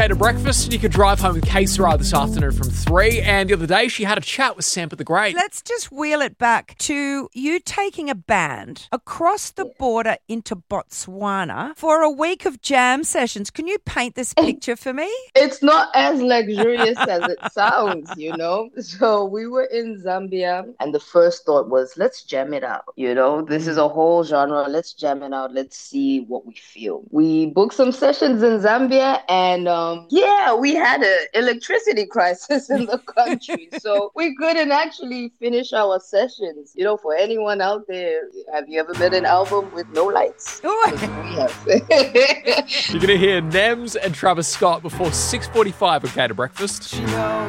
At a breakfast, you could drive home with K-Sarah this afternoon from 3. And the other day, she had a chat with Sampa the Great. Let's just wheel it back to you taking a band across the border into Botswana for a week of jam sessions. Can you paint this picture for me? It's not as luxurious as it sounds, So we were in Zambia and the first thought was, let's jam it out. This is a whole genre. Let's jam it out. Let's see what we feel. We booked some sessions in Zambia and we had an electricity crisis in the country. So we couldn't actually finish our sessions. For anyone out there, have you ever made an album with no lights? We have. You're going to hear Nems and Travis Scott before 6:45 okay to breakfast.